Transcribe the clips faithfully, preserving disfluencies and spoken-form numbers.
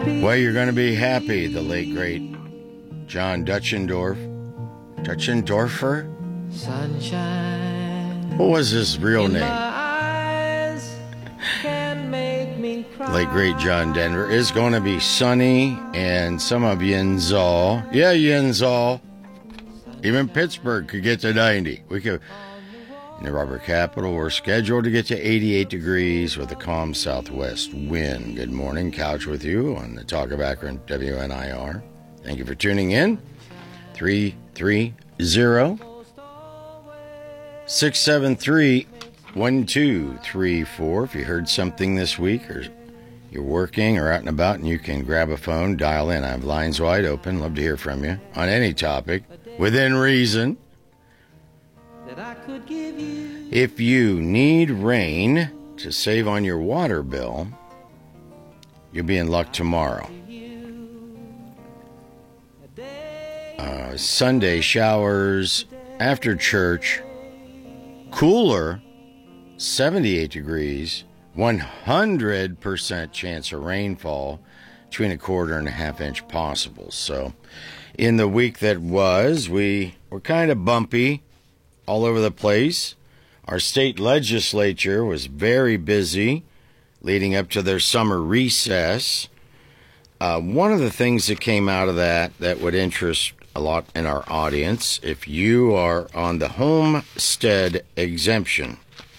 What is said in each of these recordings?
Well, you're going to be happy, the late, great John Deutschendorf. Deutschendorfer? Sunshine. What was his real in name? my eyes can make me cry. Late, great John Denver. Is going to be sunny, and some of Yinzal. Yeah, Yinzal. Even Pittsburgh could get to ninety. We could... In the rubber capital, we're scheduled to get to eighty-eight degrees with a calm southwest wind. Good morning. Couch with you on the Talk of Akron W N I R. Thank you for tuning in. three three zero, six seven three, one two three four. If you heard something this week or you're working or out and about and you can grab a phone, dial in. I have lines wide open. Love to hear from you on any topic within reason. If you need rain to save on your water bill, you'll be in luck tomorrow. Uh, Sunday showers after church, cooler, seventy-eight degrees, one hundred percent chance of rainfall, between a quarter and a half inch possible. So in the week that was, we were kind of bumpy all over the place. Our state legislature was very busy leading up to their summer recess. Uh, one of the things that came out of that that would interest a lot in our audience, if you are on the homestead exemption,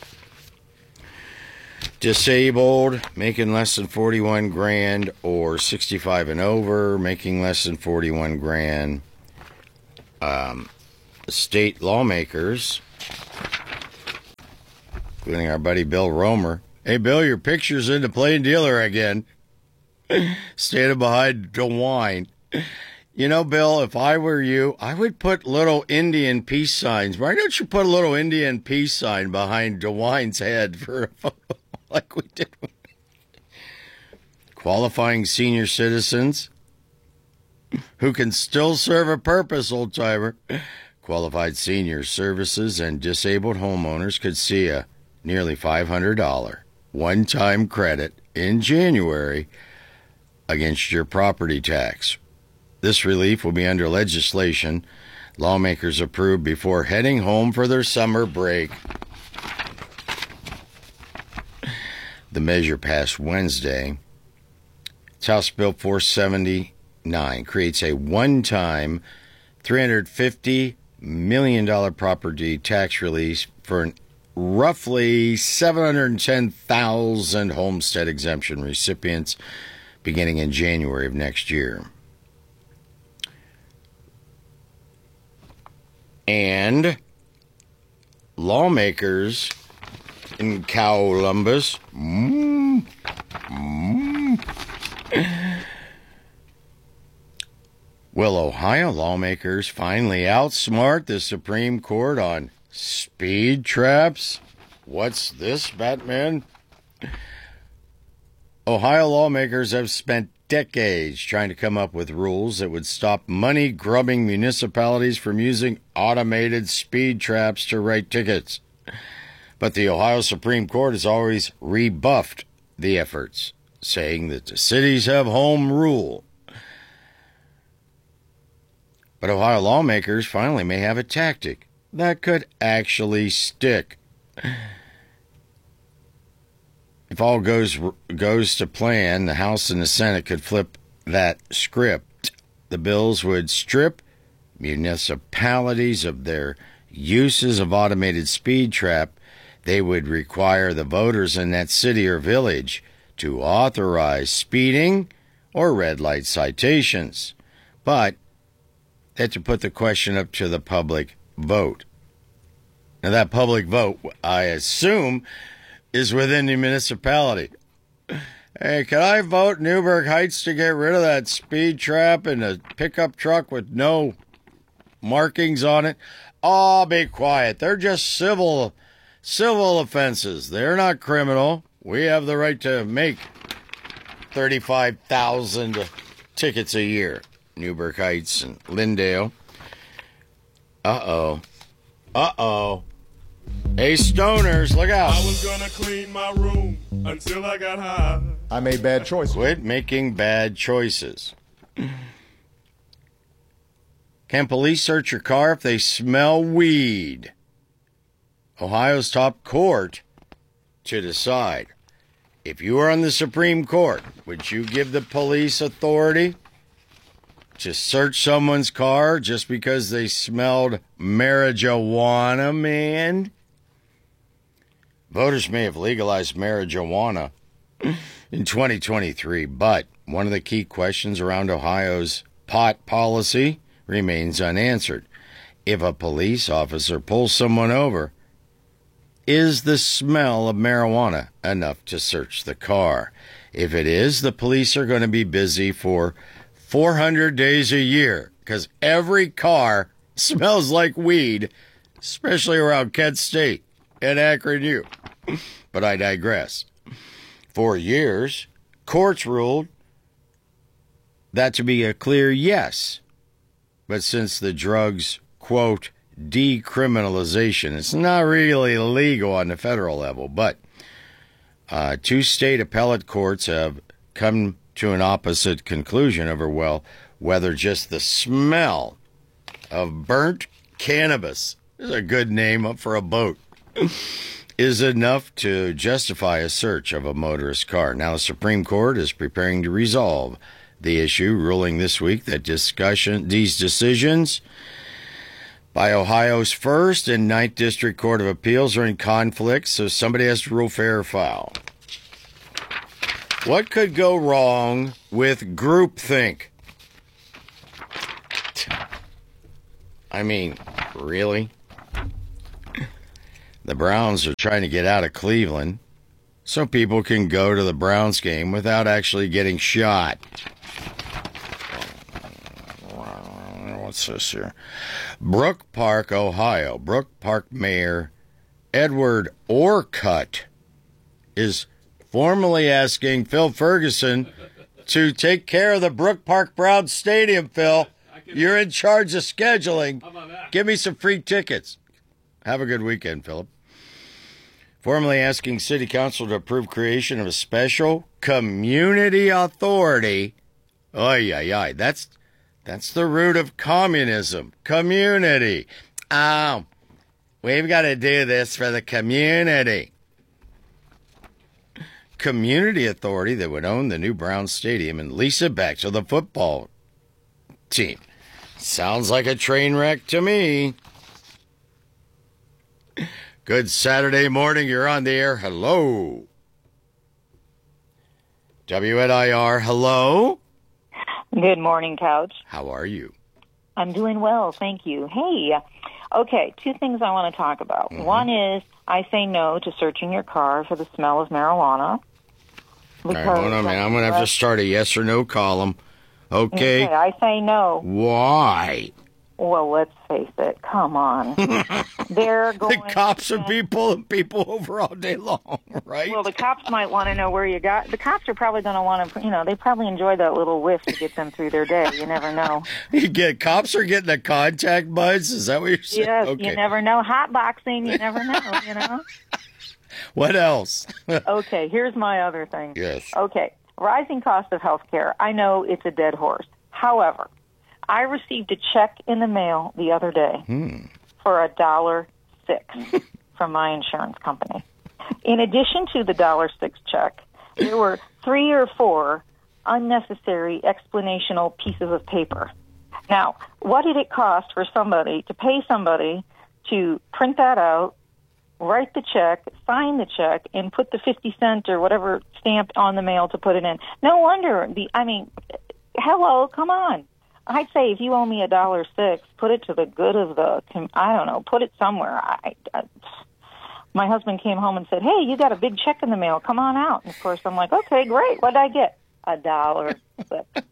disabled, making less than forty-one grand, or sixty-five and over, making less than forty-one grand, um, state lawmakers, including our buddy Bill Romer. Hey, Bill, your picture's in the Plain Dealer again. Standing behind DeWine. You know, Bill, if I were you, I would put little Indian peace signs. Why don't you put a little Indian peace sign behind DeWine's head for a photo like we did? Qualifying senior citizens who can still serve a purpose, old-timer. Qualified senior services and disabled homeowners could see a nearly five hundred dollars one-time credit in January against your property tax. This relief will be under legislation lawmakers approved before heading home for their summer break. The measure passed Wednesday. It's House Bill four seventy-nine creates a one-time three hundred fifty million dollars property tax release for an roughly seven hundred ten thousand homestead exemption recipients beginning in January of next year. And lawmakers in Columbus mm, mm, will Ohio lawmakers finally outsmart the Supreme Court on speed traps? What's this, Batman? Ohio lawmakers have spent decades trying to come up with rules that would stop money-grubbing municipalities from using automated speed traps to write tickets. But the Ohio Supreme Court has always rebuffed the efforts, saying that the cities have home rule. But Ohio lawmakers finally may have a tactic that could actually stick. If all goes goes to plan, the House and the Senate could flip that script. The bills would strip municipalities of their uses of automated speed trap. They would require the voters in that city or village to authorize speeding or red light citations. But they had to put the question up to the public vote. Now, that public vote, I assume, is within the municipality. Hey, can I vote Newburgh Heights to get rid of that speed trap in a pickup truck with no markings on it? Oh, be quiet. They're just civil civil offenses. They're not criminal. We have the right to make thirty-five thousand tickets a year. Newburgh Heights and Lindale. Uh-oh. Uh-oh. Hey, stoners, look out. I was gonna clean my room until I got high. I made bad choices. Quit making bad choices. Can police search your car if they smell weed? Ohio's top court to decide. If you are on the Supreme Court, would you give the police authority to search someone's car just because they smelled marijuana, man? Voters may have legalized marijuana in twenty twenty-three, but one of the key questions around Ohio's pot policy remains unanswered. If a police officer pulls someone over, is the smell of marijuana enough to search the car? If it is, the police are going to be busy for four hundred days a year because every car smells like weed, especially around Kent State and Akron U. But I digress. For years, courts ruled that to be a clear yes. But since the drug's, quote, decriminalization, it's not really legal on the federal level, but uh, two state appellate courts have come to an opposite conclusion over, well, whether just the smell of burnt cannabis, is a good name for a boat, is enough to justify a search of a motorist's car. Now, the Supreme Court is preparing to resolve the issue, ruling this week that discussion these decisions by Ohio's First and Ninth District Court of Appeals are in conflict, so somebody has to rule fair or foul. What could go wrong with groupthink? I mean, really? The Browns are trying to get out of Cleveland so people can go to the Browns game without actually getting shot. What's this here? Brook Park, Ohio. Brook Park Mayor Edward Orcutt is formally asking Phil Ferguson to take care of the Brook Park Browns Stadium, Phil. You're in charge of scheduling. Give me some free tickets. Have a good weekend, Philip. Formally asking City Council to approve creation of a special community authority. Oy, oy, oy. That's, that's the root of communism. Community. Oh, we've got to do this for the community. Community authority that would own the new Browns Stadium and lease it back to the football team. Sounds like a train wreck to me. Good Saturday morning. You're on the air. Hello. W N I R. Hello. Good morning, Couch. How are you? I'm doing well, thank you. Hey, okay, two things I want to talk about. Mm-hmm. One is I say no to searching your car for the smell of marijuana. All right, hold on, man. I'm going to have to start a yes or no column. Okay. Okay, I say no. Why? Well, let's face it. Come on. They're going the cops would be pulling people over all day long, right? Well, the cops might want to know where you got. The cops are probably going to want to, you know, they probably enjoy that little whiff to get them through their day. You never know. You get cops are getting the contact buds. Is that what you're saying? Yes, okay. You never know. Hot boxing, you never know. You know. What else? Okay, here's my other thing. Yes. Okay, rising cost of health care. I know it's a dead horse. However, I received a check in the mail the other day hmm. for a dollar six from my insurance company. In addition to the dollar six check, there were three or four unnecessary explanational pieces of paper. Now, what did it cost for somebody to pay somebody to print that out, write the check, sign the check, and put the fifty cent or whatever stamp on the mail to put it in? No wonder the. I mean, hello, come on. I'd say if you owe me a dollar six, put it to the good of the, I don't know, put it somewhere. I, I, my husband came home and said, hey, you got a big check in the mail. Come on out. And, of course, I'm like, okay, great. What did I get? A dollar six.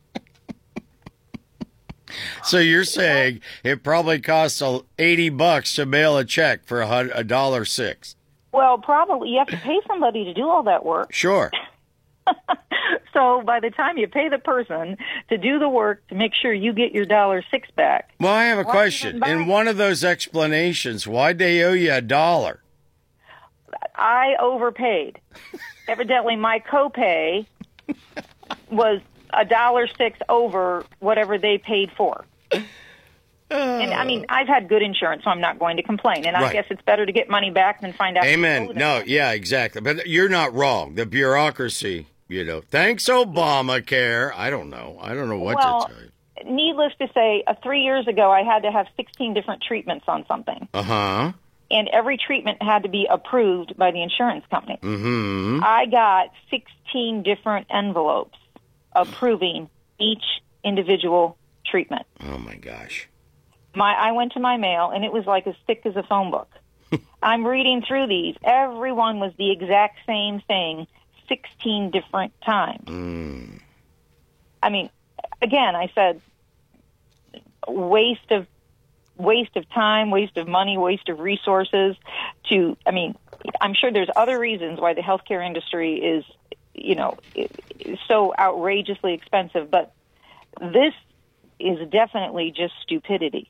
So you're saying it probably costs eighty bucks to mail a check for a dollar six? Well, probably. You have to pay somebody to do all that work. Sure. So by the time you pay the person to do the work to make sure you get your dollar six back. Well, I have a why question. even buy? In one of those explanations, why'd they owe you a dollar? I overpaid. Evidently, my copay was a dollar six over whatever they paid for. And I mean, I've had good insurance, so I'm not going to complain. And I Right. guess it's better to get money back than find out. Amen. you owe them. No, yeah, exactly. But you're not wrong. The bureaucracy, you know. Thanks, Obamacare. I don't know. I don't know what Well, to tell you. Needless to say, uh, three years ago, I had to have sixteen different treatments on something. Uh-huh. And every treatment had to be approved by the insurance company. Mm-hmm. I got sixteen different envelopes approving each individual treatment. Oh, my gosh. My, I went to my mail, and it was like as thick as a phone book. I'm reading through these. Every one was the exact same thing, sixteen different times. Mm. I mean, again, I said waste of waste of time, waste of money, waste of resources. To, I mean, I'm sure there's other reasons why the healthcare industry is, you know, is so outrageously expensive, but this is definitely just stupidity.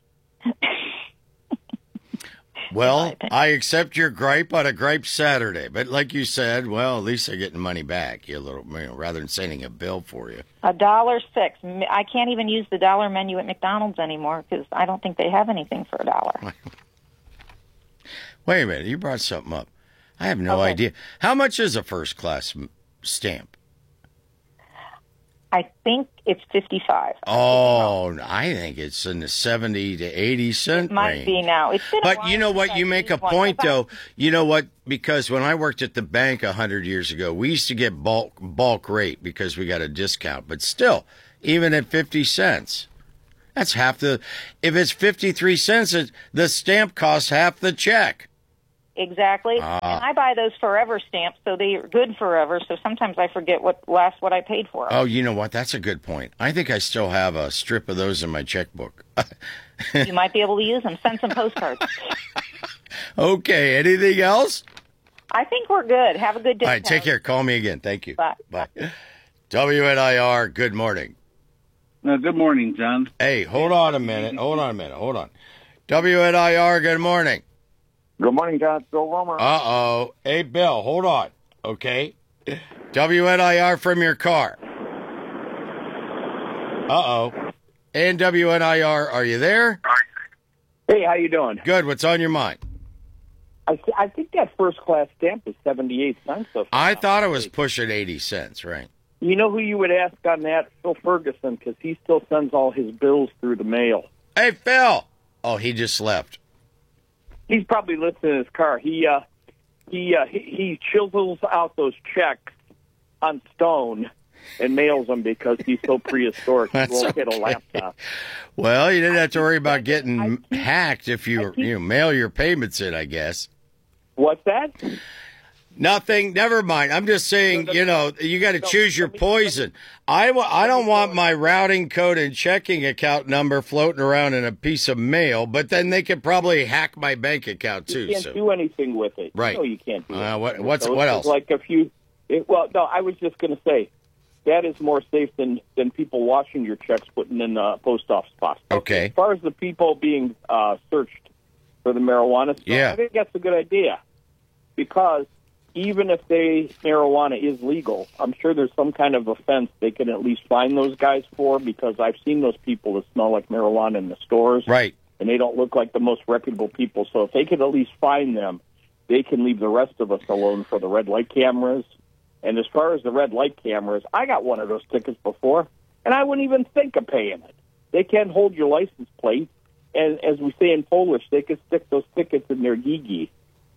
Well, I accept your gripe on a gripe Saturday, but like you said, well, at least they're getting money back, you little, you know, rather than sending a bill for you. A dollar six. I can't even use the dollar menu at McDonald's anymore because I don't think they have anything for a dollar. Wait a minute, you brought something up. I have no Okay. idea. How much is a first class m- stamp? I think it's fifty-five. Oh, I think it's in the seventy to eighty cent It might range. be now. It's been a But while you know since what? I've You make a used one. point, Because I- though. You know what? Because when I worked at the bank a hundred years ago, we used to get bulk bulk rate because we got a discount. But still, even at fifty cents, that's half the. If it's fifty-three cents, it, the stamp costs half the check. Exactly. Ah. And I buy those forever stamps, so they're good forever. So sometimes I forget what last what I paid for. Oh, you know what? That's a good point. I think I still have a strip of those in my checkbook. You might be able to use them. Send some postcards. Okay. Anything else? I think we're good. Have a good day. All right. Take Kelly. care. Call me again. Thank you. Bye. Bye. W N I R. Good morning. Uh, good morning, John. Hey, hold on a minute. Hold on a minute. Hold on. W N I R. Good morning. Good morning, John. It's Bill Romer. Uh-oh. Hey, Bill, hold on. Okay. W N I R from your car. Uh-oh. And W N I R, are you there? Hey, how you doing? Good. What's on your mind? I, th- I think that first class stamp is seventy-eight cents. So I thought it was pushing eighty cents, right? You know who you would ask on that? Phil Ferguson, because he still sends all his bills through the mail. Hey, Phil. Oh, he just left. He's probably listening in his car. He uh, he uh, he, he chisels out those checks on stone and mails them because he's so prehistoric. He That's won't get a okay. laptop. Well, you didn't have to worry about getting I keep- hacked if you, I keep- you know, mail your payments in, I guess. What's that? Nothing. Never mind. I'm just saying, No, no, you know, you got to no, choose your let me- poison. I, wa- I let don't me want go- my routing code and checking account number floating around in a piece of mail, but then they could probably hack my bank account You too. can't So. do anything with it. Right. No, you can't do Uh, it. what- what's- Those what is else? Like if you, it, well, no, I was just going to say that is more safe than than people washing your checks, putting in the post office box. Okay. As far as the people being uh, searched for the marijuana stuff, Yeah. I think that's a good idea because even if they marijuana is legal, I'm sure there's some kind of offense they can at least find those guys for because I've seen those people that smell like marijuana in the stores. Right. And they don't look like the most reputable people. So if they could at least find them, they can leave the rest of us alone for the red light cameras. And as far as the red light cameras, I got one of those tickets before, and I wouldn't even think of paying it. They can't hold your license plate, and as we say in Polish, they can stick those tickets in their gigi.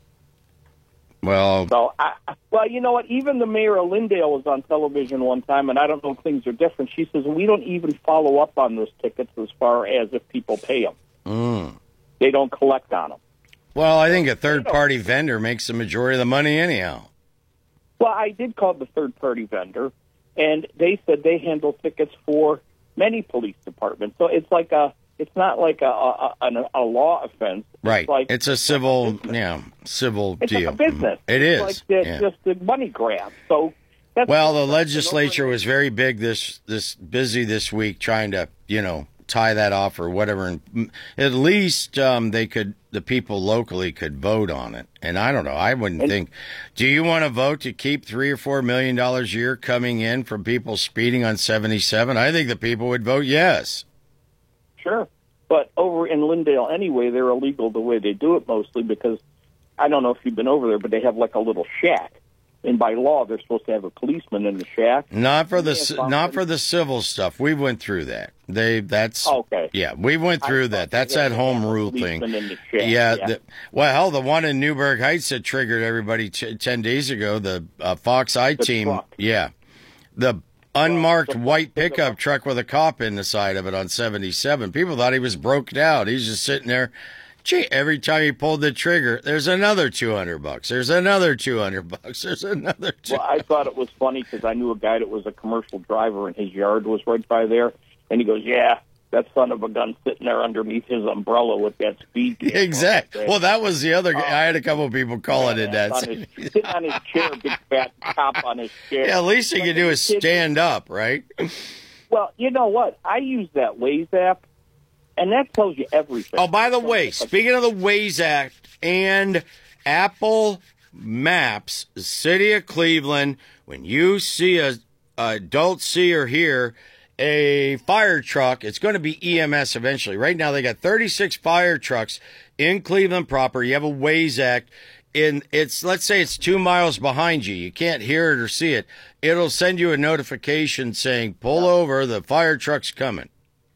Well, So, I, well, you know what? Even the mayor of Lindale was on television one time, and I don't know if things are different. She says, we don't even follow up on those tickets as far as if people pay them. mm. They don't collect on them. well, I think a third-party vendor makes the majority of the money anyhow. Well, I did call the third-party vendor, and they said they handle tickets for many police departments. So it's like a, it's not like a a, a, a law offense. Right. It's like It's a civil, yeah, civil it's deal. like a business. It is. It's like the, yeah. just a money grab. So That's Well, the and legislature over- was very big this this busy this week trying to, you know, tie that off or whatever. And at least um, they could, the people locally could vote on it. And I don't know. I wouldn't And- think. Do you want to vote to keep three or four million dollars a year coming in from people speeding on seventy-seven? I think the people would vote yes. Sure. But over in Lindale anyway, they're illegal the way they do it mostly because I don't know if you've been over there, but they have like a little shack. And by law, they're supposed to have a policeman in the shack. Not for the Yeah, ci- something. not for the civil stuff. We went through that. They that's Okay. Yeah, we went through I that. thought That's they had that to home have a rule thing. policeman in the shack, Yeah. yeah. The, well, hell, the one in Newburgh Heights that triggered everybody t- ten days ago. The uh, Fox I The team. truck. Yeah, the unmarked the- white the- pickup truck with a cop in the side of it on seventy-seven. People thought he was broken out. He's just sitting there. Gee, every time he pulled the trigger, there's another two hundred bucks. There's another two hundred bucks. There's another two. Well, I thought it was funny because I knew a guy that was a commercial driver and his yard was right by there. And he goes, yeah, that son of a gun sitting there underneath his umbrella with that speed camera. Exactly. Well, that was the other guy. I had a couple of people calling it that. On his, sitting on his chair, big fat cop on his chair. Yeah, at least he Like can do a is kid. stand up, right? Well, you know what? I use that Waze app, and that tells you everything. Oh, by the way, speaking of the Waze Act and Apple Maps, the city of Cleveland, when you see a, a don't see or hear a fire truck, it's going to be E M S eventually. Right now, they got thirty-six fire trucks in Cleveland proper. You have a Waze Act. In it's let's say it's two miles behind you. You can't hear it or see it. It'll send you a notification saying, pull over, the fire truck's coming.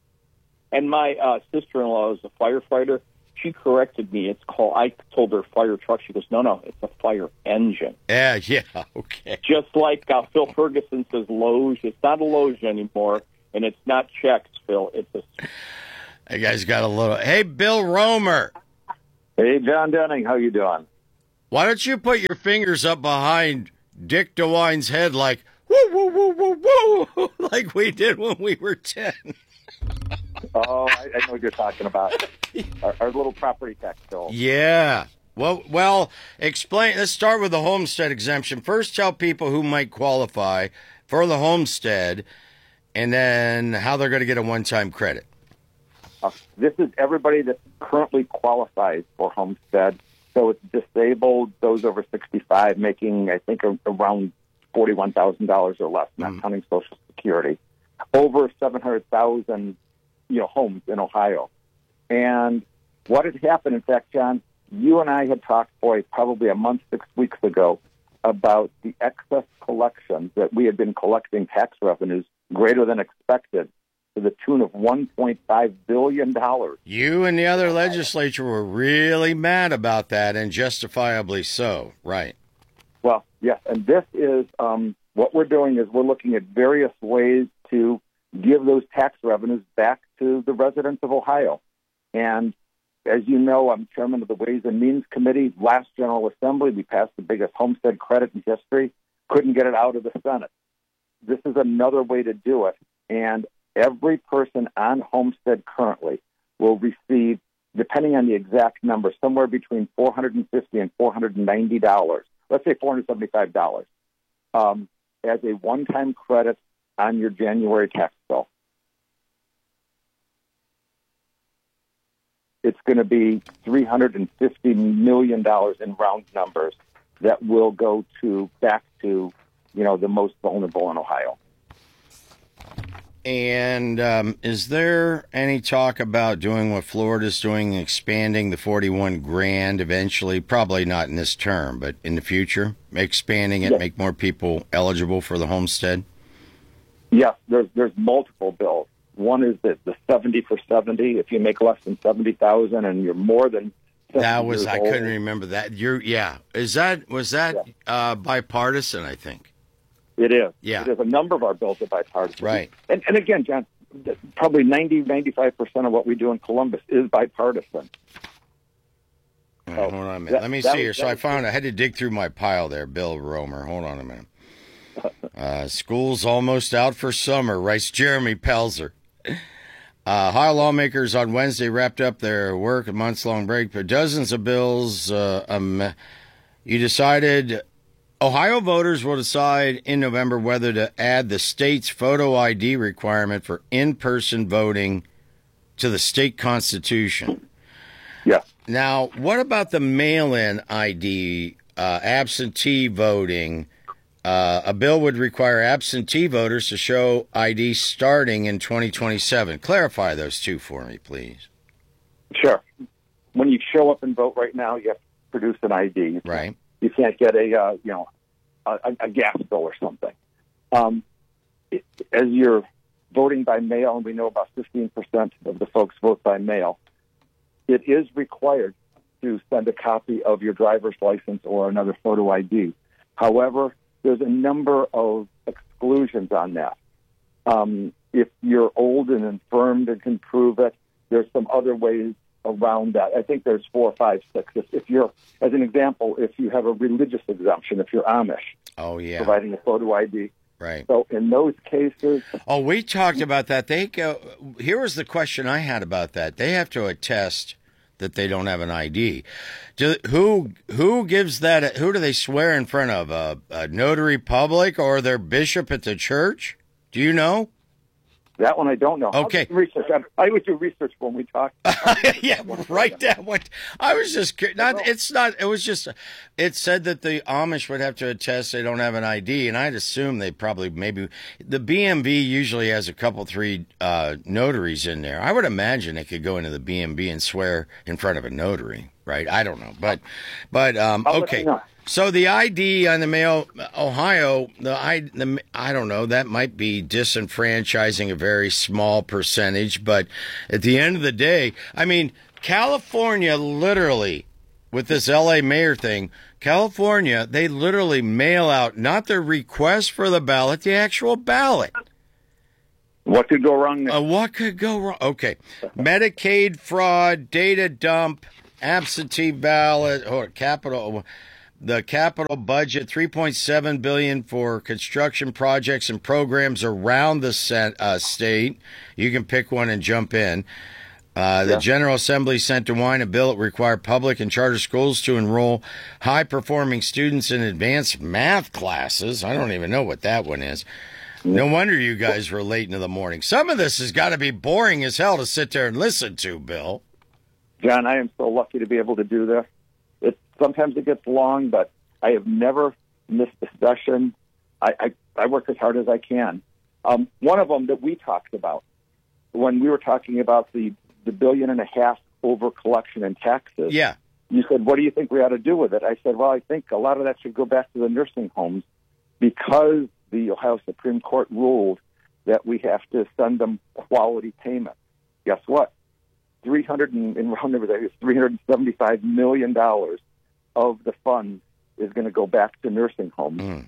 And my uh, sister-in-law is a firefighter. She corrected me. It's called, I told her fire truck. She goes, no, no, it's a fire engine. Yeah, yeah, okay. Just like uh, Phil Ferguson says Loge. It's not a Loge anymore, and it's not Chex, Phil. It's a... That guy's got a little. Hey, Bill Romer, Hey, John Denning, how you doing? why don't you put your fingers up behind Dick DeWine's head like, woo, woo, woo, woo, woo, like we did when we were ten? Oh, I, I know what you're talking about. Our, our little property tax bill. Yeah. Well, well, explain. Let's start with the homestead exemption. First, tell people who might qualify for the homestead, and then how they're going to get a one-time credit. Uh, this is everybody that currently qualifies for homestead. So it's disabled, those over sixty-five, making, I think, a, around forty-one thousand dollars or less, not Mm. counting Social Security. Over seven hundred thousand, you know, homes in Ohio. And what had happened, in fact, John, you and I had talked, boy, probably a month, six weeks ago, about the excess collections that we had been collecting tax revenues greater than expected to the tune of one point five billion dollars. You and the other legislature were really mad about that, and justifiably so, right? Well, yes, and this is um, what we're doing is we're looking at various ways to give those tax revenues back to the residents of Ohio. And as you know, I'm chairman of the Ways and Means Committee. Last General Assembly, we passed the biggest homestead credit in history. Couldn't get it out of the Senate. This is another way to do it. And every person on homestead currently will receive, depending on the exact number, somewhere between four hundred fifty dollars and four hundred ninety dollars. Let's say four hundred seventy-five dollars um, as a one-time credit on your January tax bill. It's going to be three hundred fifty million dollars in round numbers that will go to back to, you know, the most vulnerable in Ohio. And um, is there any talk about doing what Florida's doing, expanding the forty-one grand eventually? Probably not in this term, but in the future, expanding it, Yes. make more people eligible for the homestead? Yes, there's there's multiple bills. One is that the seventy for seventy. If you make less than seventy thousand and you're more than That was, years I old, couldn't remember that. You're, yeah. Is that, was that uh, bipartisan, I think? It is. Yeah. There's a number of our bills are bipartisan. Right. And, and again, John, probably ninety, ninety-five percent of what we do in Columbus is bipartisan. All right, hold on a minute. that- Let me that see here. was- So that I was- found, I had to dig through my pile there, Bill Romer. Hold on a minute. Uh, school's almost out for summer, writes Jeremy Pelzer. Uh, Ohio lawmakers on Wednesday wrapped up their work, a months-long break, but dozens of bills. Uh, um, you decided Ohio voters will decide in November whether to add the state's photo I D requirement for in-person voting to the state constitution. Yeah. Now, what about the mail-in I D, uh, absentee voting? Uh, a bill would require absentee voters to show I D starting in twenty twenty-seven. Clarify those two for me, please. Sure. When you show up and vote right now, you have to produce an I D. Right. You can't get a, uh, you know, a, a gas bill or something. Um, it, as you're voting by mail, and we know about fifteen percent of the folks vote by mail, it is required to send a copy of your driver's license or another photo I D. However, there's a number of exclusions on that. Um, if you're old and infirmed and can prove it, there's some other ways around that. I think there's four, five, six. If, if you're, as an example, if you have a religious exemption, if you're Amish, oh yeah, providing a photo I D. Right. So in those cases, oh, we talked about that. They go. Here was the question I had about that. They have to attest that they don't have an I D. Do, who who gives that? Who do they swear in front of? A, a notary public or their bishop at the church? Do you know? that one I don't know. Okay. I'll do research. I, I would do research when we talk. Yeah, write down what I was just curious. Not, it's not. It was just. It said that the Amish would have to attest they don't have an I D, and I'd assume they probably maybe the B M V usually has a couple three uh, notaries in there. I would imagine they could go into the B M V and swear in front of a notary, right? I don't know, but but um, okay. So the I D on the mail, Ohio, the I, the, I don't know, that might be disenfranchising a very small percentage, but at the end of the day, I mean, California literally, with this L A mayor thing, California, they literally mail out not the request for the ballot, the actual ballot. What could go wrong there? Uh, what could go wrong? Okay. Medicaid fraud, data dump, absentee ballot, or capital... The capital budget, three point seven billion dollars for construction projects and programs around the set, uh, state. You can pick one and jump in. Uh, the yeah. General Assembly sent to Wine a bill that required public and charter schools to enroll high-performing students in advanced math classes. I don't even know what that one is. No wonder you guys were late into the morning. Some of this has got to be boring as hell to sit there and listen to, Bill. John, I am so lucky to be able to do this. It, sometimes it gets long, but I have never missed a session. I, I, I work as hard as I can. Um, one of them that we talked about when we were talking about the, the billion and a half over collection in taxes. Yeah. You said, what do you think we ought to do with it? I said, well, I think a lot of that should go back to the nursing homes because the Ohio Supreme Court ruled that we have to send them quality payment. Guess what? three hundred and in round numbers, I think it's three hundred seventy-five million dollars of the funds is going to go back to nursing homes. Mm.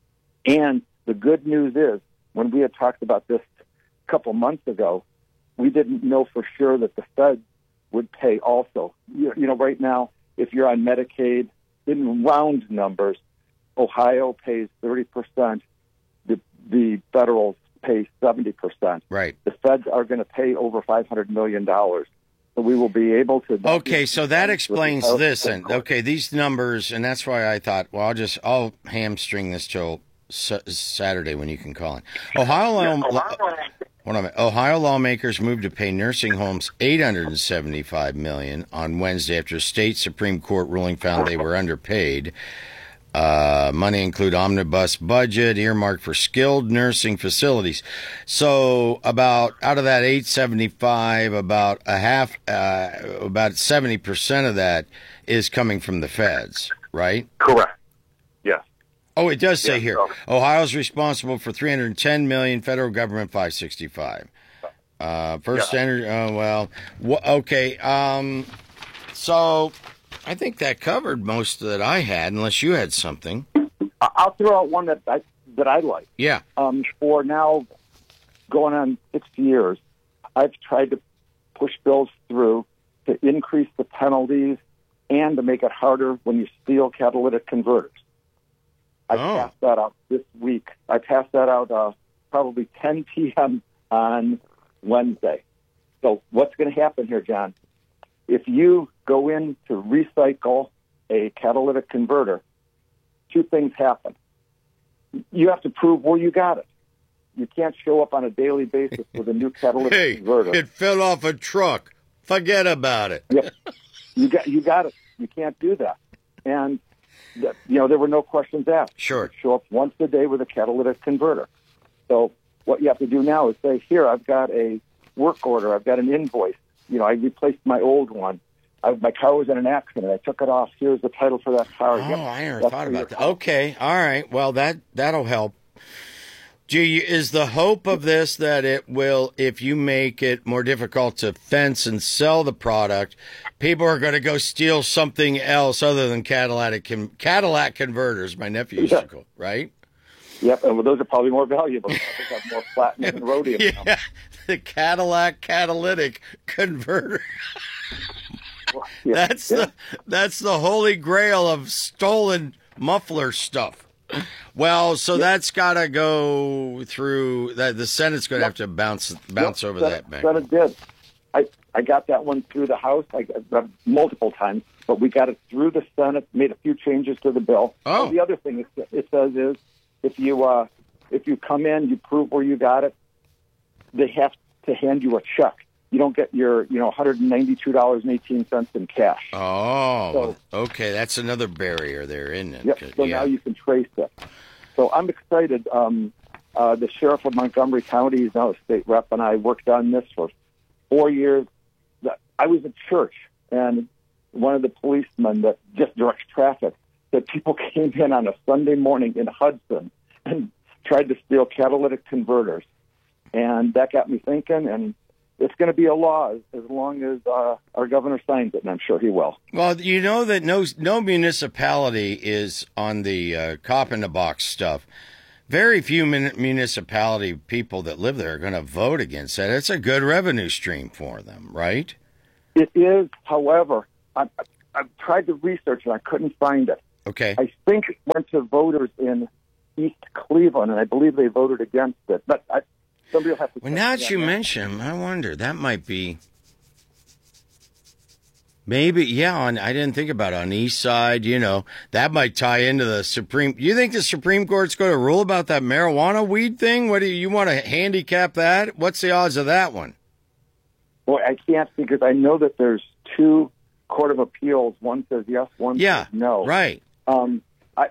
And the good news is, when we had talked about this a couple months ago, we didn't know for sure that the feds would pay also. You, you know, right now, if you're on Medicaid, in round numbers, Ohio pays thirty percent. The, the federals pay seventy percent. Right. The feds are going to pay over five hundred million dollars. So we will be able to... Okay, so that explains this. And okay, these numbers, and that's why I thought, well, I'll just, I'll hamstring this till s- Saturday when you can call in. Ohio, yeah, Ohio. What am I, Ohio lawmakers moved to pay nursing homes eight hundred seventy-five million dollars on Wednesday after a state Supreme Court ruling found they were underpaid. Uh, money include omnibus budget earmarked for skilled nursing facilities. So about out of that eight seventy-five, about a half, uh, about seventy percent of that is coming from the feds, right? Correct. Yes. Oh, it does say yes, here, so. Ohio's responsible for three hundred ten million, federal government five sixty-five. Uh, first yeah. energy. Oh well. Wh- okay. Um. So. I think that covered most that I had, unless you had something. I'll throw out one that I, that I like. Yeah. Um, for now, going on six years, I've tried to push bills through to increase the penalties and to make it harder when you steal catalytic converters. I oh. passed that out this week. I passed that out uh, probably ten p.m. on Wednesday. So what's going to happen here, John? If you go in to recycle a catalytic converter, two things happen. You have to prove where you got it. You can't show up on a daily basis with a new catalytic Hey, converter. it fell off a truck. Forget about it. Yep. You got you got it. You can't do that. And the, you know there were no questions asked. Sure. You show up once a day with a catalytic converter. So what you have to do now is say, here, I've got a work order. I've got an invoice. You know, I replaced my old one. I, my car was in an accident. I took it off. Here's the title for that car. Oh, Yep, I never that's thought for about your that. car. Okay, all right. Well, that that'll help. Gee, is the hope of this that it will, if you make it more difficult to fence and sell the product, people are going to go steal something else other than Cadillac con- Cadillac converters? My nephew used Yeah. to call, right? Yep, and those are probably more valuable. They have more platinum and rhodium. in them. Yeah, the Cadillac catalytic converter. Yeah, That's yeah. the that's the holy grail of stolen muffler stuff. Well, so that's got to go through that. The Senate's going to have to bounce bounce Yep, over Senate, that back. Senate did. I, I got that one through the House I, uh, multiple times, but we got it through the Senate, made a few changes to the bill. Oh. And the other thing it, it says is if you uh, if you come in, you prove where you got it, they have to hand you a check. You don't get your you know one hundred ninety-two dollars and eighteen cents in cash. Oh, So- okay. That's another barrier there, isn't it? Yep. So yeah. now you can trace it. So I'm excited. Um, uh, the sheriff of Montgomery County is now a state rep, and I worked on this for four years. The- I was at church, and one of the policemen that just directs traffic said people came in on a Sunday morning in Hudson and tried to steal catalytic converters, and that got me thinking. And it's going to be a law as, as long as uh, our governor signs it, and I'm sure he will. Well, you know that no no municipality is on the uh, cop in the box stuff. Very few mun- municipality people that live there are going to vote against that. It's a good revenue stream for them, right? It is, however, I, I, I've tried to research and I couldn't find it. Okay. I think it went to voters in East Cleveland, and I believe they voted against it. But I, somebody will have to. Well, check now me that on you that. mention him, I wonder that might be maybe. Yeah, on I didn't think about it. On the east side. You know, that might tie into the Supreme. You think the Supreme Court's going to rule about that marijuana weed thing? What do you, you want to handicap that? What's the odds of that one? Boy, I can't because I know that there's two court of appeals. One says yes, one Yeah, says no. right. Um, I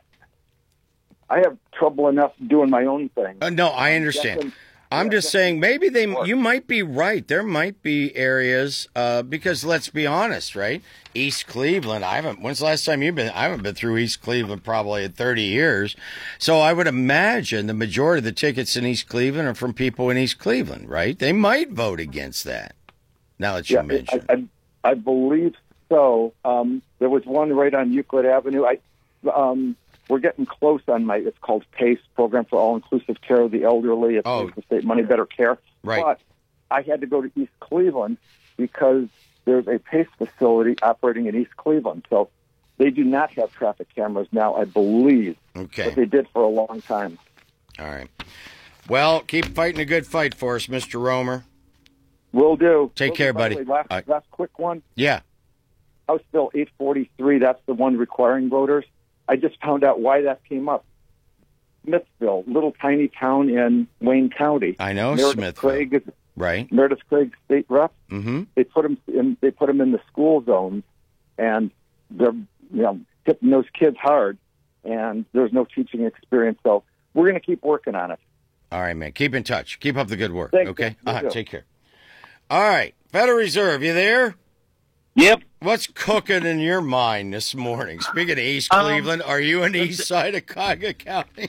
I have trouble enough doing my own thing. Uh, no, I understand. Guessing- I'm yeah, just guessing- saying maybe they. Sure. You might be right. There might be areas uh, because let's be honest, right? East Cleveland. I haven't. When's the last time you've been? I haven't been through East Cleveland probably in thirty years. So I would imagine the majority of the tickets in East Cleveland are from people in East Cleveland, right? They might vote against that. Now that you Yeah, mention, I, I, I believe so. Um, there was one right on Euclid Avenue. I, um, we're getting close on my. It's called PACE, Program for All-Inclusive Care of the Elderly. It's Oh. the state money, better care. Right. But I had to go to East Cleveland because there's a PACE facility operating in East Cleveland. So they do not have traffic cameras now, I believe, okay, but they did for a long time. all right. Well, keep fighting a good fight for us, Mister Romer. Will do. Take Will care, do. By the buddy. way, Last, Uh, last quick one. Yeah. House Bill eight forty-three, that's the one requiring voters. I just found out why that came up. Smithville, little tiny town in Wayne County. I know Meredith Smithville. Craig is Right. Meredith Craig, state rep. Mm-hmm. They put them in. They put them in the school zones, and they're you know hitting those kids hard. And there's no teaching experience, so we're going to keep working on it. All right, man. Keep in touch. Keep up the good work. Thank you. Okay. You Uh-huh. too. Take care. All right. Federal Reserve, you there? Yep. What's cooking in your mind this morning? Speaking of East Um, Cleveland, are you in the east side of Cuyahoga County?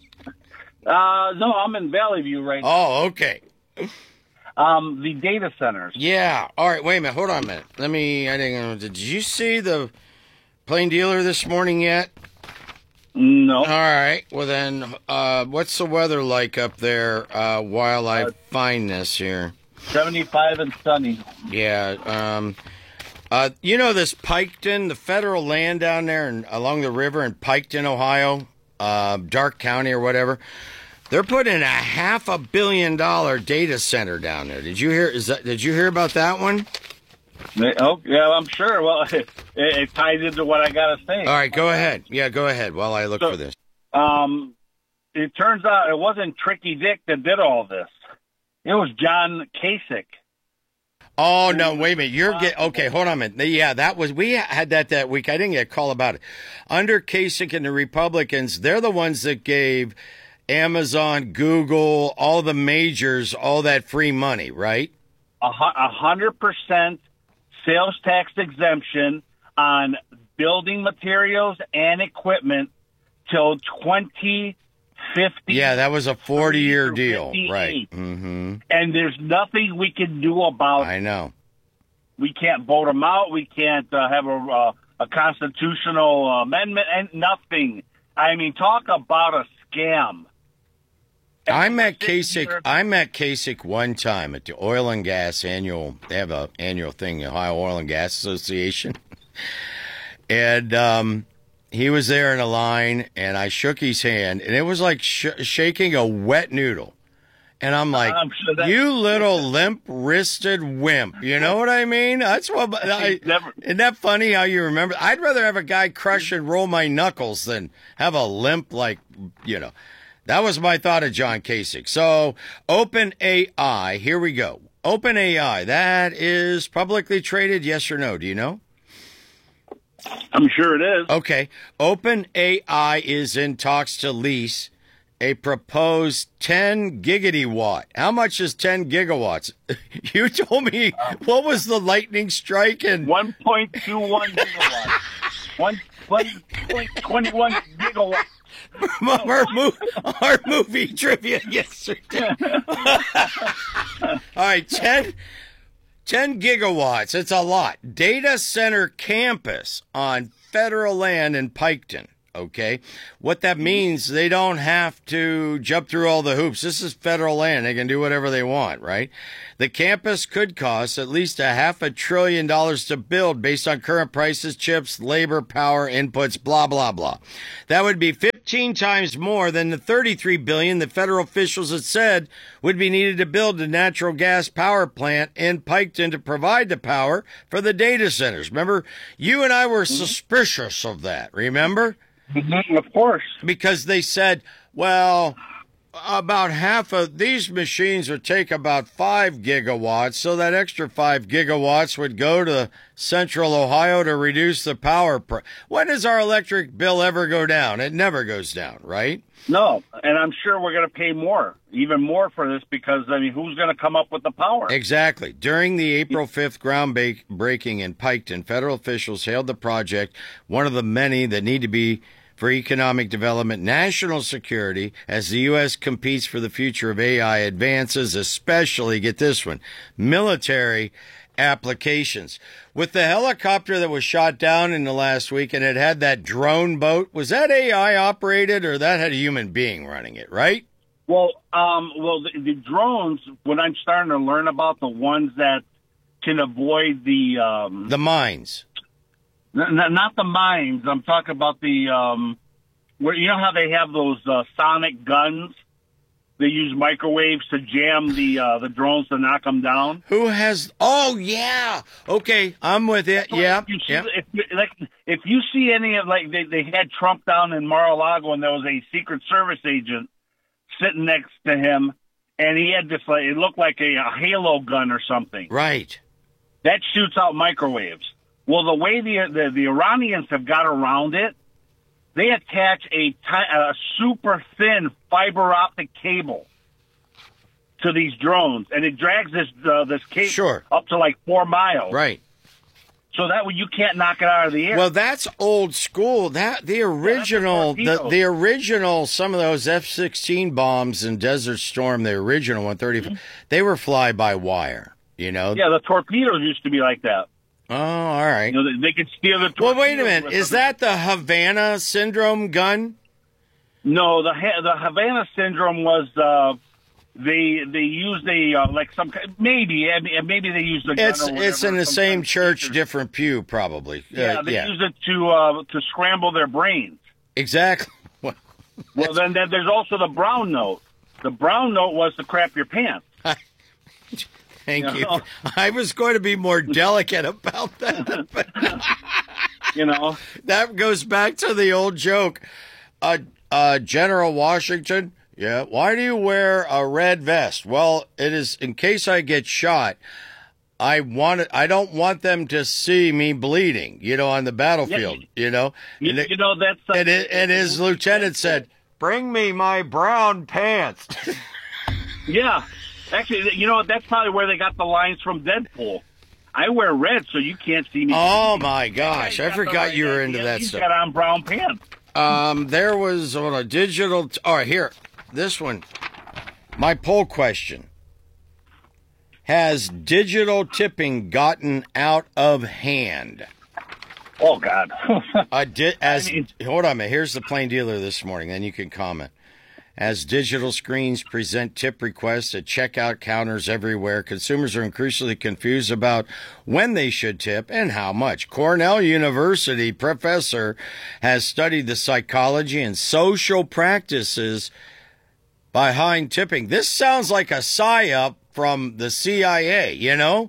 Uh, no, I'm in Valley View right now. Oh, okay. Um, the data centers. Yeah. All right. Wait a minute. Hold on a minute. Let me. I didn't. Did you see the plain dealer this morning yet? No. All right. Well then, uh, what's the weather like up there uh, while I find this here? seventy-five and sunny. Yeah. Um, uh, you know this Piketon, the federal land down there and along the river in Piketon, Ohio, uh, Dark County or whatever. They're putting a half a billion dollar data center down there. Did you hear? Is that? Did you hear about that one? Oh, yeah, I'm sure. Well, it, it ties into what I got to say. All right, go ahead. Yeah, go ahead while I look So- for this. Um, it turns out it wasn't Tricky Dick that did all this. It was John Kasich. Oh, no, wait a minute. You're get okay, hold on a minute. Yeah, that was, we had that that week. I didn't get a call about it. Under Kasich and the Republicans, they're the ones that gave Amazon, Google, all the majors, all that free money, right? A hundred percent sales tax exemption on building materials and equipment till twenty fifty. Yeah, that was a forty-year or deal, fifty-eight. right? Mm-hmm. And there's nothing we can do about it. I know. We can't vote them out. We can't uh, have a, uh, a constitutional amendment and nothing. I mean, talk about a scam. I met Kasich. I met Kasich one time at the Oil and Gas annual. They have a annual thing, the Ohio Oil and Gas Association, and um, he was there in a line, and I shook his hand, and it was like sh- shaking a wet noodle. And I'm like, I'm sure that- you little limp-wristed wimp. You know what I mean? That's what. I, Never- isn't that funny how you remember? I'd rather have a guy crush and roll my knuckles than have a limp like, you know. That was my thought of John Kasich. So, OpenAI, here we go. OpenAI, that is publicly traded, yes or no? Do you know? I'm sure it is. Okay. OpenAI is in talks to lease a proposed ten gigawatt watt. How much is ten gigawatts? You told me, what was the lightning strike? And one point two one gigawatts. one point two one gigawatts. our, move, our movie trivia yesterday. All right, ten, ten gigawatts. It's a lot. Data center campus on federal land in Piketon. Okay, what that means, they don't have to jump through all the hoops. This is federal land. They can do whatever they want, right? The campus could cost at least a half a trillion dollars to build based on current prices, chips, labor, power, inputs, blah, blah, blah. That would be fifteen times more than the thirty-three billion dollars that federal officials had said would be needed to build a natural gas power plant in Piketon to provide the power for the data centers. Remember, you and I were suspicious of that, remember? Of course. Because they said, well, about half of these machines would take about five gigawatts, so that extra five gigawatts would go to Central Ohio to reduce the power. Pr- when does our electric bill ever go down? It never goes down, right? No, and I'm sure we're going to pay more, even more for this, because, I mean, who's going to come up with the power? Exactly. During the April fifth groundbreaking in Piketon, federal officials hailed the project, one of the many that need to be for economic development, national security, as the U S competes for the future of A I advances, especially, get this one, military applications. With the helicopter that was shot down in the last week and it had that drone boat, was that A I operated or that had a human being running it, right? Well, um, well, the, the drones, when I'm starting to learn about the ones that can avoid the... Um, the mines. N- not the mines. I'm talking about the um, where you know how they have those uh, sonic guns. They use microwaves to jam the uh, the drones to knock them down. Who has? Oh yeah. Okay, I'm with it. Yeah. If you see, yeah. if, like, if you see any of like they they had Trump down in Mar-a-Lago and there was a Secret Service agent sitting next to him, and he had this like it looked like a, a halo gun or something. Right. That shoots out microwaves. Well, the way the, the the Iranians have got around it, they attach a, ti- a super thin fiber optic cable to these drones, and it drags this uh, this cable Sure. up to like four miles. Right. So that way you can't knock it out of the air. Well, that's old school. That the original, the, torpedoes. the original, some of those F sixteen bombs in Desert Storm, the original one thirty, Mm-hmm. they were fly by wire. You know. yeah, the torpedoes used to be like that. Oh, all right. You know, they, they could steal the. Well, wait a torpedoes minute. with Is them. that the Havana syndrome gun? No, the Ha- the Havana syndrome was uh, they they used a uh, like some ki- maybe I mean, maybe they used a gun It's or whatever, it's in the some same kind of church, feature. different pew, probably. Yeah, Uh, they yeah. use it to uh, to scramble their brains. Exactly. Well, then, then there's also the brown note. The brown note was to crap your pants. Thank You you. know? I was going to be more delicate about that. But You know, that goes back to the old joke. Uh, uh, General Washington, yeah, why do you wear a red vest? Well, it is in case I get shot. I want it, I don't want them to see me bleeding, you know, on the battlefield, you know. you, And, it- you know that's and, it, and his lieutenant said, "Bring me my brown pants." yeah. Actually, you know that's probably where they got the lines from Deadpool. I wear red, so you can't see me. Oh my gosh, I He's got the forgot right you were idea. into that He's stuff. got on brown pants. Um, there was on a digital. T- all right, here, this one. My poll question: has digital tipping gotten out of hand? Oh God. I did. As I mean- hold on a minute. Here's the plain dealer this morning. Then you can comment. As digital screens present tip requests at checkout counters everywhere, consumers are increasingly confused about when they should tip and how much. Cornell University professor has studied the psychology and social practices behind tipping. This sounds like a psyop from the C I A, you know?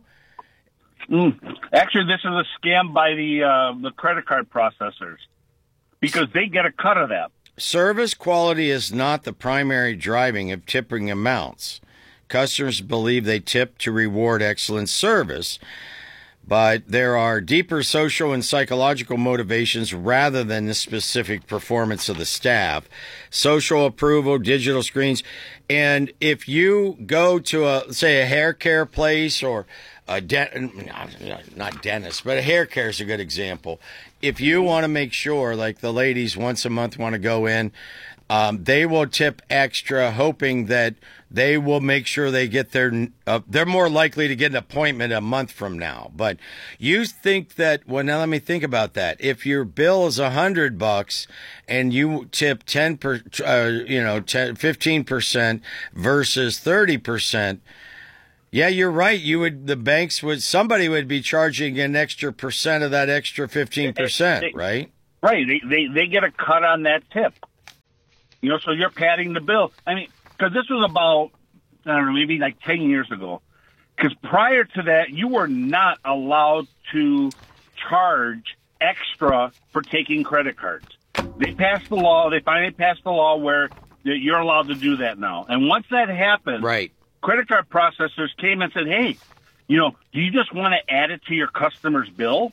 Mm. Actually, this is a scam by the uh, the credit card processors because they get a cut of that. Service quality is not the primary driving of tipping amounts. Customers believe they tip to reward excellent service, but there are deeper social and psychological motivations rather than the specific performance of the staff. Social approval, digital screens, and if you go to a, say, a hair care place or a de- not dentist, but a hair care is a good example. If you want to make sure, like the ladies once a month want to go in, um, they will tip extra, hoping that they will make sure they get their, uh, they're more likely to get an appointment a month from now. But you think that, well, now let me think about that. If your bill is a hundred bucks and you tip ten per, uh, you know, ten, fifteen percent versus thirty percent, yeah, you're right. You would, the banks would, somebody would be charging an extra percent of that extra fifteen percent, right? Right. They, they they get a cut on that tip. You know, so you're padding the bill. I mean, because this was about, I don't know, maybe like ten years ago. Because prior to that, you were not allowed to charge extra for taking credit cards. They passed the law. They finally passed the law where you're allowed to do that now. And once that happened, Right. credit card processors came and said, hey, you know, do you just want to add it to your customer's bill?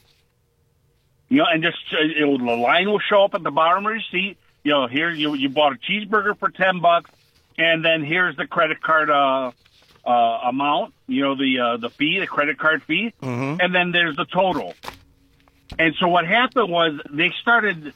You know, and just uh, it will, the line will show up at the bottom of the receipt. You know, here you you bought a cheeseburger for ten bucks, and then here's the credit card uh, uh, amount. You know, the uh, the fee, the credit card fee, Mm-hmm. and then there's the total. And so what happened was they started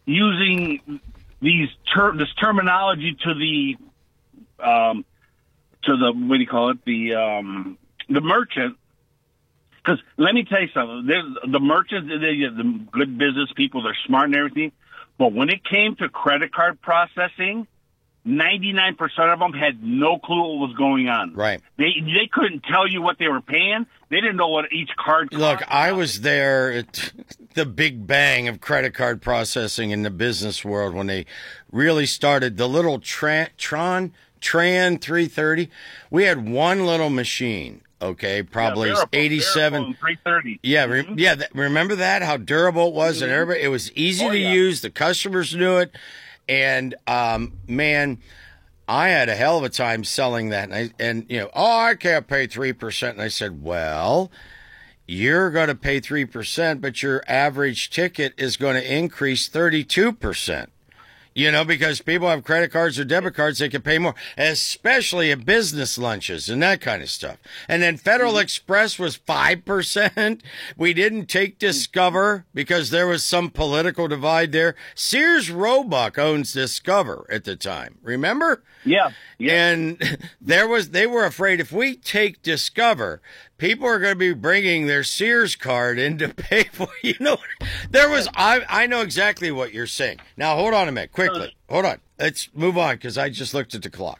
using these ter- this terminology to the um, to the what do you call it the um, the merchant. Because let me tell you something, there's, the merchants, they, the good business people, they're smart and everything. But when it came to credit card processing, ninety-nine percent of them had no clue what was going on. Right. They they couldn't tell you what they were paying. They didn't know what each card cost. Look, I was there at the big bang of credit card processing in the business world when they really started the little Tran, Tron, Tran three thirty. We had one little machine. Okay, probably Yeah, Verifone, eighty-seven. Verifone three thirty. Yeah, re- yeah. Th- remember that? How durable it was, and everybody. It was easy Oh, to yeah. use. The customers knew it, and um, man, I had a hell of a time selling that. And, I, and you know, oh, I can't pay three percent. And I said, well, you're going to pay three percent, but your average ticket is going to increase thirty-two percent. You know, because people have credit cards or debit cards, they can pay more, especially at business lunches and that kind of stuff. And then Federal Express was five percent. We didn't take Discover because there was some political divide there. Sears Roebuck owns Discover at the time. Remember? Yeah. Yeah. And there was, they were afraid if we take Discover, people are going to be bringing their Sears card in to pay for, you know, there was, I, I know exactly what you're saying. Now, hold on a minute, quickly. Hold on. Let's move on because I just looked at the clock.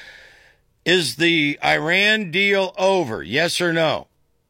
Is the Iran deal over? Yes or no?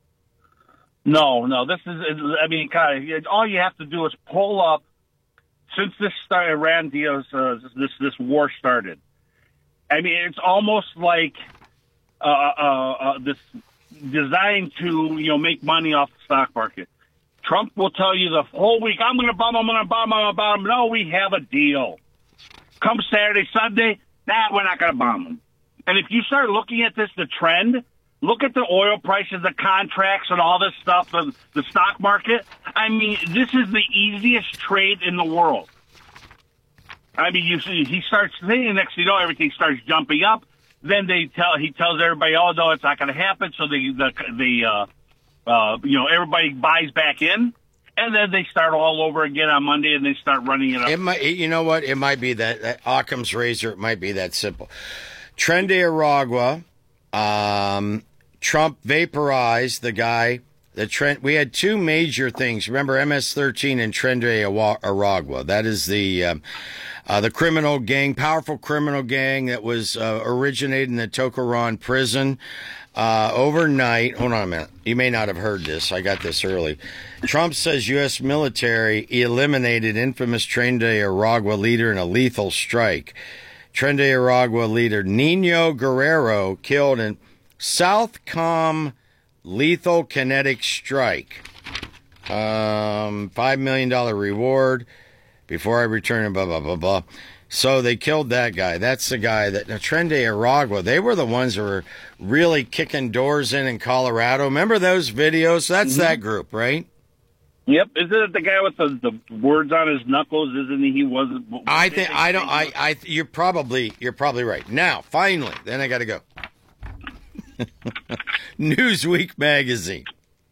No, no. This is, I mean, kind of, all you have to do is pull up, since this start, Iran deal, uh, this, this war started. I mean, it's almost like uh, uh, uh, this designed to, you know, make money off the stock market. Trump will tell you the whole week, I'm going to bomb, I'm going to bomb, I'm going to bomb. No, we have a deal. Come Saturday, Sunday, nah, we're not going to bomb them. And if you start looking at this, the trend, look at the oil prices, the contracts, and all this stuff, the, the stock market. I mean, this is the easiest trade in the world. I mean, you see, he starts thinking, next thing you know, everything starts jumping up. Then they tell he tells everybody, oh no, it's not going to happen. So the the the uh, uh, you know everybody buys back in, and then they start all over again on Monday, and they start running it up. It might, you know what? It might be that, that Occam's razor. It might be that simple. Tren de Aragua, um, Trump vaporized the guy. The Trent. We had two major things. Remember, M S thirteen and Tren de Aragua. That is the um, uh, the criminal gang, powerful criminal gang that was uh, originated in the Tokoron prison. Uh, overnight, hold on a minute. You may not have heard this. I got this early. Trump says U S military eliminated infamous Tren de Aragua leader in a lethal strike. Tren de Aragua leader Nino Guerrero killed in Southcom lethal kinetic strike. Um, five million dollars reward before I return and blah, blah, blah, blah. So they killed that guy. That's the guy that, now, Tren de Aragua, they were the ones that were really kicking doors in in Colorado. Remember those videos? That's mm-hmm. that group, right? Yep. Isn't it the guy with the, the words on his knuckles? Isn't he? He wasn't. I think, I don't, I, I, you're probably, you're probably right. Now, finally, then I got to go. Newsweek magazine.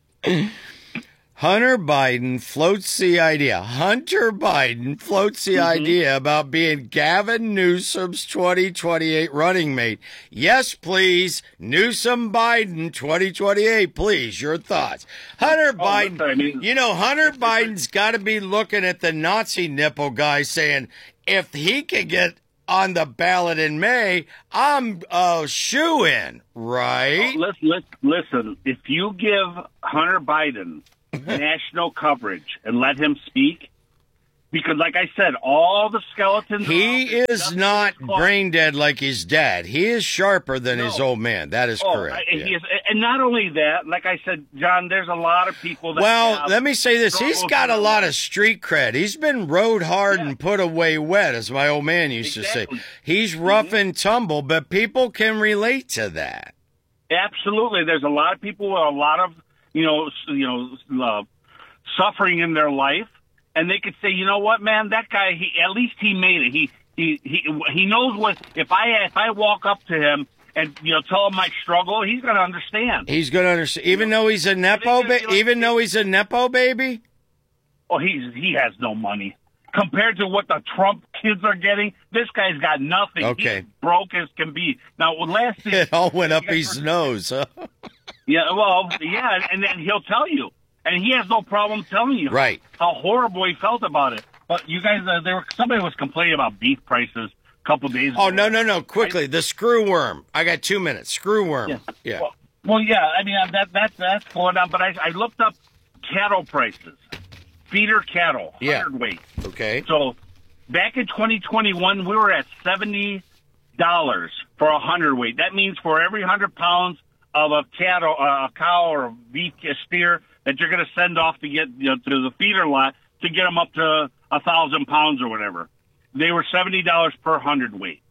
Hunter Biden floats the idea. Hunter Biden floats the mm-hmm. idea about being Gavin Newsom's twenty twenty-eight running mate. Yes, please. Newsom Biden twenty twenty-eight, please. Your thoughts. Hunter oh, Biden, I mean, you know, Hunter Biden's got to be looking at the Nazi nipple guy saying, if he can get on the ballot in May, I'm uh, shoo-in, right? Oh, listen, listen, if you give Hunter Biden national coverage and let him speak, because like I said, all the skeletons... He is not brain dead like his dad. He is sharper than no. his old man. That is oh, correct. And, yeah. he is, and not only that, like I said, John, there's a lot of people that... Well, let me say this. He's got a lot of street cred. He's been rode hard yeah. and put away wet, as my old man used exactly. to say. He's rough mm-hmm. and tumble, but people can relate to that. Absolutely. There's a lot of people with a lot of, you know, you know, uh, suffering in their life. And they could say, you know what, man, that guy, he, at least he made it. He, he, he, he knows what, if I, if I walk up to him and, you know, tell him my struggle, he's going to understand. He's going to understand. Even though he's a Nepo, ba- like, even though he's a Nepo baby? Oh, he's, he has no money. Compared to what the Trump kids are getting, this guy's got nothing. Okay. He's broke as can be. Now, last season, it all went up his nose, huh? Yeah, well, yeah, and then he'll tell you. And he has no problem telling you right. how horrible he felt about it. But you guys, uh, there were somebody was complaining about beef prices a couple days ago. Oh, no, no, no. Quickly, I, the screw worm. I got two minutes. Screw worm. Yeah. yeah. Well, well, yeah, I mean, uh, that, that, that's going on. But I, I looked up cattle prices, feeder cattle, yeah. hundredweight. Okay. So back in twenty twenty-one, we were at seventy dollars for a hundredweight. That means for every one hundred pounds of a cattle, uh, a cow or a beef a steer that you're going to send off to get, you know, to the feeder lot to get them up to a thousand pounds or whatever. They were seventy dollars per hundredweight.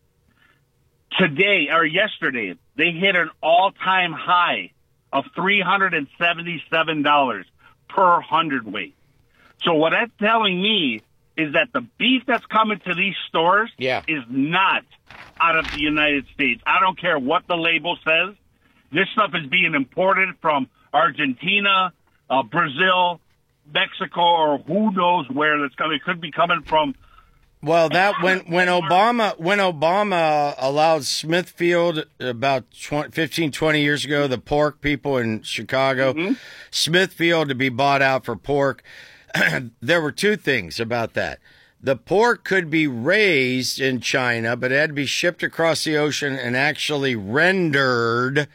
Today or yesterday, they hit an all-time high of three hundred seventy-seven dollars per hundredweight. So what that's telling me is that the beef that's coming to these stores yeah. is not out of the United States. I don't care what the label says. This stuff is being imported from Argentina, uh, Brazil, Mexico, or who knows where that's coming. It could be coming from. Well, that when when Obama when Obama allowed Smithfield about twenty, fifteen, twenty years ago, the pork people in Chicago, mm-hmm. Smithfield to be bought out for pork, there were two things about that. The pork could be raised in China, but it had to be shipped across the ocean and actually rendered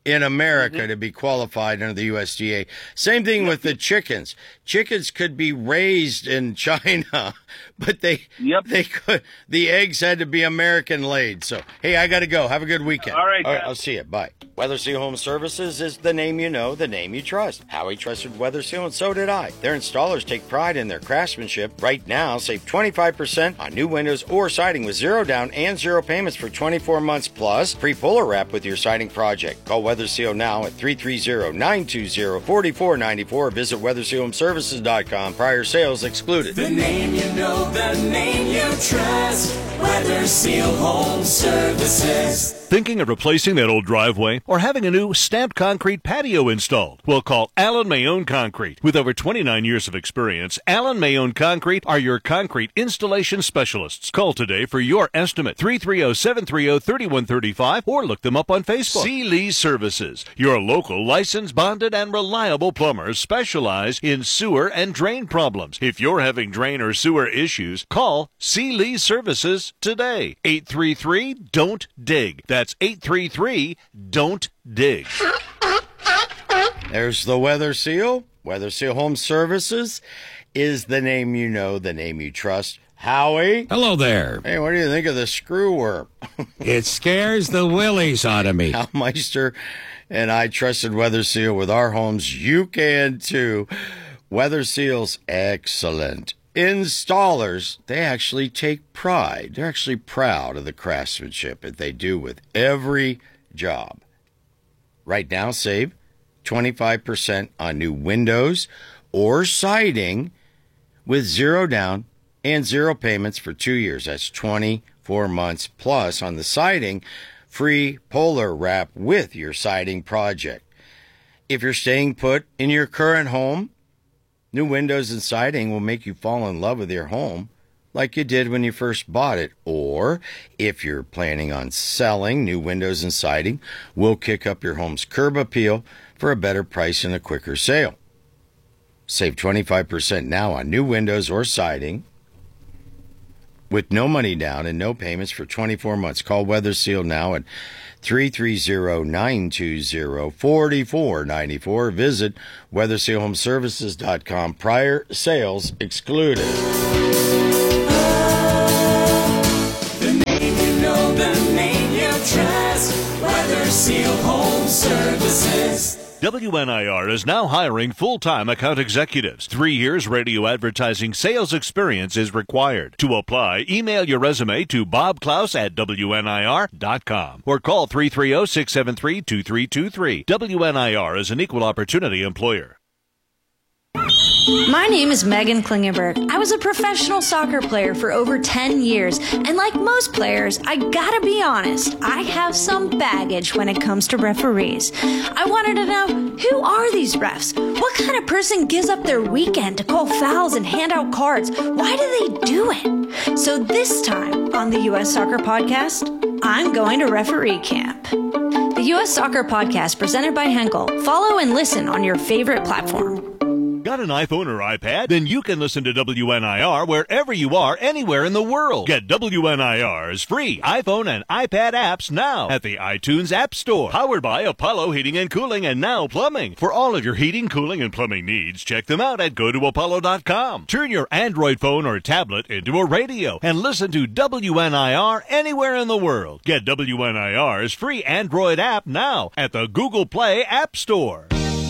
in America to be qualified under the U S D A. Same thing with the chickens. Chickens could be raised in China, but they Yep. they could the eggs had to be American laid. So hey, I got to go. Have a good weekend. All right, All right, Jeff. I'll see you. Bye. Weather Seal Home Services is the name you know, the name you trust. Howie trusted Weather Seal, and so did I. Their installers take pride in their craftsmanship. Right now, save twenty-five percent on new windows or siding with zero down and zero payments for twenty-four months plus free Polar Wrap with your siding project. Call Weather Seal now at three three zero, nine two zero, four four nine four. Visit weather seal home services dot com. Prior sales excluded. The name you know, the name you trust. Weather Seal Home Services. Thinking of replacing that old driveway or having a new stamped concrete patio installed? Well, call Allen Mayone Concrete. With over twenty-nine years of experience, Allen Mayone Concrete are your concrete installation specialists. Call today for your estimate. three three zero, seven three zero, three one three five or look them up on Facebook. C. Lee Services. Your local licensed, bonded, and reliable plumbers specialize in sewer and drain problems. If you're having drain or sewer issues, call C. Lee Services today. eight three three, don't dig. That's eight three three, don't dig. There's the Weather Seal. Weather Seal Home Services is the name you know, the name you trust. Howie. Hello there. Hey, what do you think of the screw worm? It scares the willies out of me. Hal Meister and I trusted Weather Seal with our homes. You can too. Weather Seal's excellent. Installers, they actually take pride. They're actually proud of the craftsmanship that they do with every job. Right now, save twenty-five percent on new windows or siding with zero down and zero payments for two years. That's twenty-four months plus on the siding. Free Polar Wrap with your siding project. If you're staying put in your current home, new windows and siding will make you fall in love with your home like you did when you first bought it. Or if you're planning on selling, new windows and siding will kick up your home's curb appeal for a better price and a quicker sale. Save twenty-five percent now on new windows or siding with no money down and no payments for twenty-four months. Call Weather Seal now at three three zero, nine two zero, four four nine four. Visit weather seal home services dot com. Prior sales excluded. The name you know, the name you trust. Weather Seal Home Services. W N I R is now hiring full-time account executives. Three years radio advertising sales experience is required. To apply, email your resume to bob klaus at W N I R dot com or call three three zero, six seven three, two three two three. W N I R is an equal opportunity employer. My name is Megan Klingenberg. I was a professional soccer player for over ten years, and like most players, I gotta be honest, I have some baggage when it comes to referees. I wanted to know, who are these refs? What kind of person gives up their weekend to call fouls and hand out cards? Why do they do it? So this time on the U S Soccer Podcast, I'm going to referee camp. The U S Soccer Podcast presented by Henkel. Follow and listen on your favorite platform. Got an iPhone or iPad? Then you can listen to W N I R wherever you are, anywhere in the world. Get W N I R's free iPhone and iPad apps now at the iTunes App Store. Powered by Apollo Heating and Cooling and Now Plumbing. For all of your heating, cooling, and plumbing needs, check them out at go to apollo dot com. Turn your Android phone or tablet into a radio and listen to W N I R anywhere in the world. Get W N I R's free Android app now at the Google Play App Store.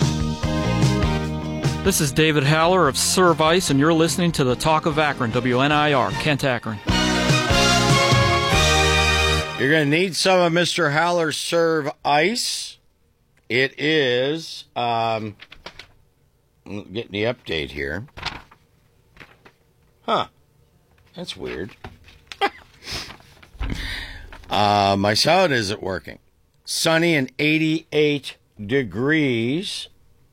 This is David Haller of Serve Ice, and you're listening to the Talk of Akron, W N I R, Kent, Akron. You're going to need some of Mister Haller's Serve Ice. It is, um, I'm getting the update here. Huh. That's weird. uh, my sound isn't working. Sunny and eighty-eight degrees.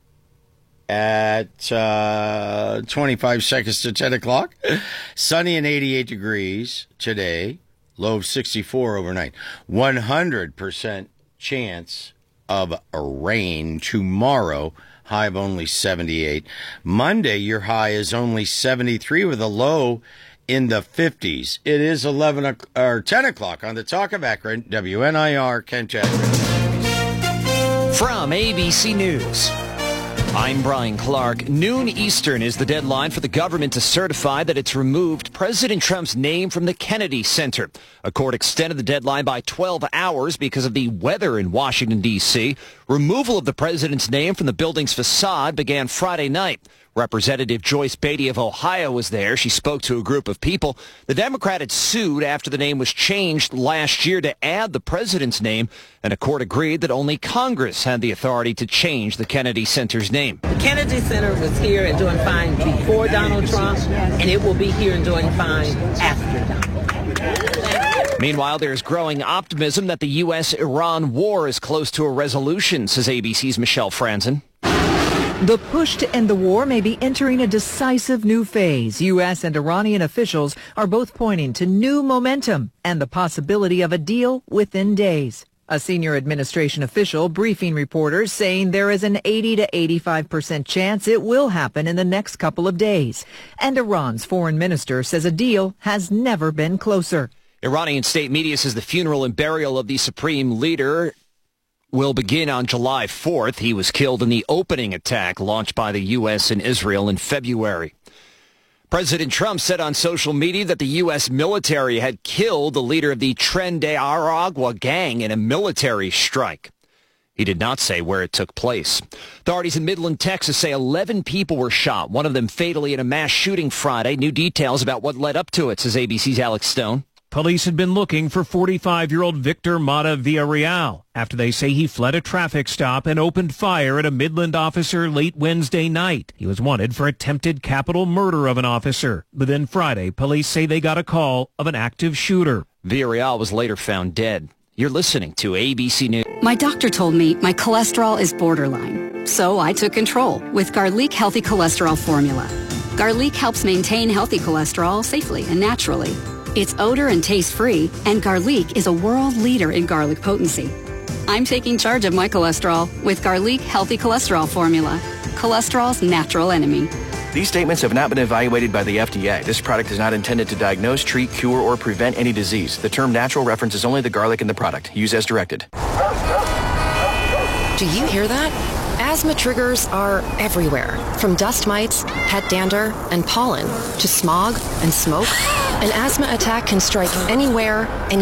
At uh, twenty-five seconds to ten o'clock. Sunny and eighty-eight degrees today. Low of sixty-four overnight. one hundred percent chance of rain tomorrow. High of only seventy-eight. Monday, your high is only seventy-three with a low in the fifties. It is eleven or ten o'clock on the Talk of Akron, W N I R, Kent, Akron. From A B C News, I'm Brian Clark. Noon Eastern is the deadline for the government to certify that it's removed President Trump's name from the Kennedy Center. A court extended the deadline by twelve hours because of the weather in Washington, D C. Removal of the president's name from the building's facade began Friday night. Representative Joyce Beatty of Ohio was there. She spoke to a group of people. The Democrat had sued after the name was changed last year to add the president's name, and a court agreed that only Congress had the authority to change the Kennedy Center's name. The Kennedy Center was here and doing fine before Donald Trump, and it will be here and doing fine after Donald. Meanwhile, there's growing optimism that the U S Iran war is close to a resolution, says A B C's Michelle Franzen. The push to end the war may be entering a decisive new phase. U S and Iranian officials are both pointing to new momentum and the possibility of a deal within days. A senior administration official briefing reporters saying there is an eighty to eighty-five percent chance it will happen in the next couple of days. And Iran's foreign minister says a deal has never been closer. Iranian state media says the funeral and burial of the supreme leader will begin on July fourth. He was killed in the opening attack launched by the U S in Israel in February. President Trump said on social media that the U S military had killed the leader of the Tren de Aragua gang in a military strike. He did not say where it took place. Authorities in Midland, Texas say eleven people were shot, one of them fatally in a mass shooting Friday. New details about what led up to it, says A B C's Alex Stone. Police had been looking for forty-five-year-old Victor Mata Villarreal after they say he fled a traffic stop and opened fire at a Midland officer late Wednesday night. He was wanted for attempted capital murder of an officer. But then Friday, police say they got a call of an active shooter. Villarreal was later found dead. You're listening to A B C News. My doctor told me my cholesterol is borderline, so I took control with Garlic Healthy Cholesterol Formula. Garlic helps maintain healthy cholesterol safely and naturally. It's odor and taste-free, and Garlic is a world leader in garlic potency. I'm taking charge of my cholesterol with Garlic Healthy Cholesterol Formula, cholesterol's natural enemy. These statements have not been evaluated by the F D A. This product is not intended to diagnose, treat, cure, or prevent any disease. The term natural references only the garlic in the product. Use as directed. Do you hear that? Asthma triggers are everywhere, from dust mites, pet dander, and pollen, to smog and smoke. An asthma attack can strike anywhere,